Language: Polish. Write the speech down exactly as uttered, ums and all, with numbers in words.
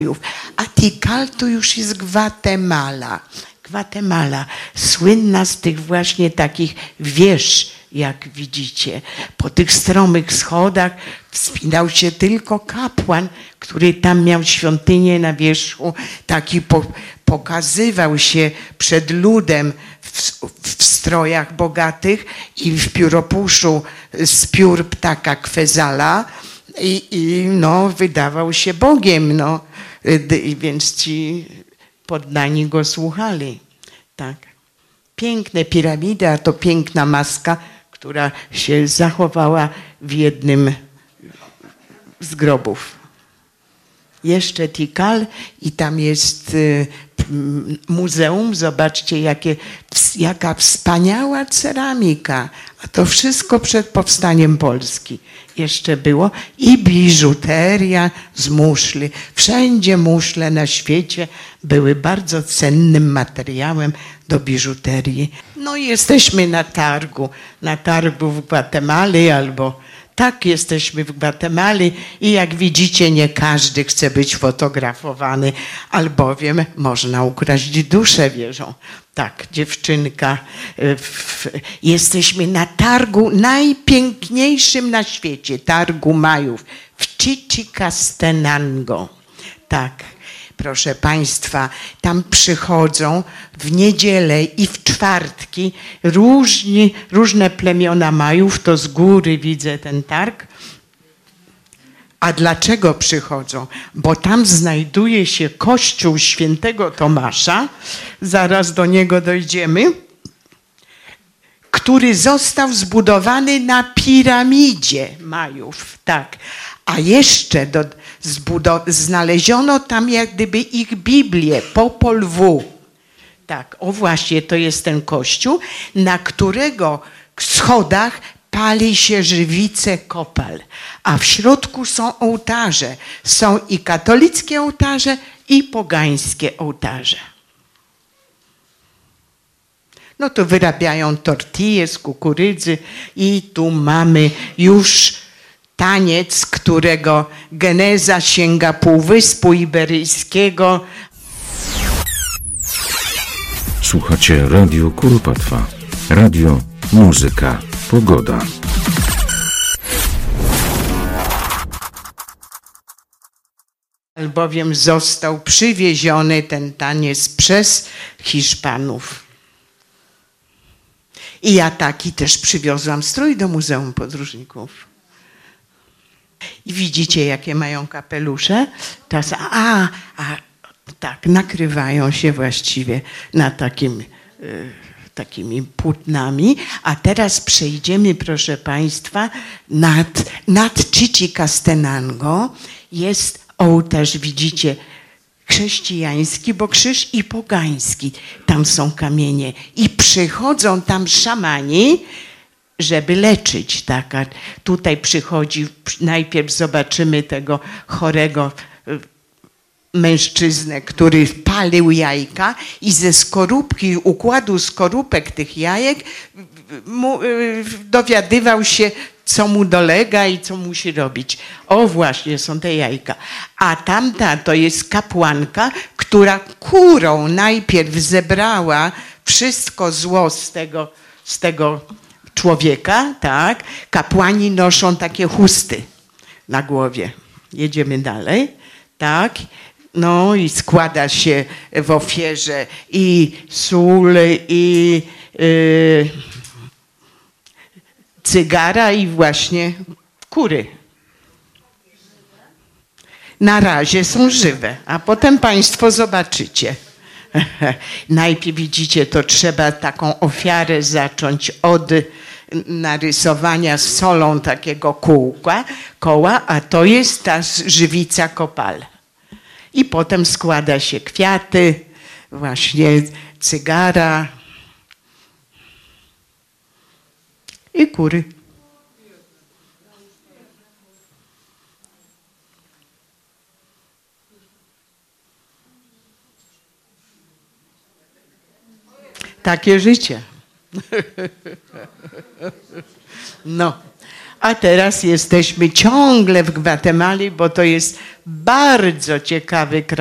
A Tikal to już jest Gwatemala. Gwatemala, słynna z tych właśnie takich wież, jak widzicie. Po tych stromych schodach wspinał się tylko kapłan, który tam miał świątynię na wierzchu, taki po, pokazywał się przed ludem w, w strojach bogatych i w pióropuszu z piór ptaka Kwezala i, i no, wydawał się Bogiem, no, więc ci poddani go słuchali. Tak. Piękne piramidy, a to piękna maska, która się zachowała w jednym z grobów. Jeszcze Tikal i tam jest y, muzeum. Zobaczcie, jakie, jaka wspaniała ceramika. A to wszystko przed powstaniem Polski jeszcze było. I biżuteria z muszli. Wszędzie muszle na świecie były bardzo cennym materiałem do biżuterii. No i jesteśmy na targu. Na targu w Gwatemali albo... Tak, jesteśmy w Gwatemali i jak widzicie, nie każdy chce być fotografowany, albowiem można ukraść duszę, wierzą. Tak, dziewczynka. W, jesteśmy na targu najpiękniejszym na świecie, targu Majów, w Chichicastenango. Tak. Proszę Państwa, tam przychodzą w niedzielę i w czwartki różni, różne plemiona Majów, to z góry widzę ten targ. A dlaczego przychodzą? Bo tam znajduje się kościół świętego Tomasza, zaraz do niego dojdziemy, który został zbudowany na piramidzie Majów, tak. A jeszcze do, znaleziono tam jak gdyby ich Biblię, Popol Vuh. Tak, o właśnie, to jest ten kościół, na którego schodach pali się żywice kopal. A w środku są ołtarze. Są i katolickie ołtarze, i pogańskie ołtarze. No to wyrabiają tortille z kukurydzy i tu mamy już taniec, którego geneza sięga Półwyspu Iberyjskiego. Słuchacie Radio Kuropatwa. Radio, muzyka, pogoda. Albowiem został przywieziony ten taniec przez Hiszpanów. I ja taki też przywiozłam strój do Muzeum Podróżników. I widzicie, jakie mają kapelusze? Teraz, a, a tak, nakrywają się właściwie na takim, y, takimi płótnami. A teraz przejdziemy, proszę Państwa, nad, nad Chichicastenango jest ołtarz, widzicie, chrześcijański, bo krzyż i pogański. Tam są kamienie. I przychodzą tam szamani, żeby leczyć. Tak? A tutaj przychodzi, najpierw zobaczymy tego chorego mężczyznę, który palił jajka i ze skorupki, układu skorupek tych jajek mu, dowiadywał się, co mu dolega i co musi robić. O właśnie, są te jajka. A tamta to jest kapłanka, która kurą najpierw zebrała wszystko zło z tego, z tego człowieka, tak? Kapłani noszą takie chusty na głowie. Jedziemy dalej, tak? No i składa się w ofierze i sól, i yy, cygara, i właśnie kury. Na razie są żywe, a potem Państwo zobaczycie. Najpierw widzicie, to trzeba taką ofiarę zacząć od narysowania solą takiego kółka, koła, a to jest ta żywica kopal. I potem składa się kwiaty, właśnie cygara i kury. Takie życie. No, A teraz jesteśmy ciągle w Gwatemali, bo to jest bardzo ciekawy kraj.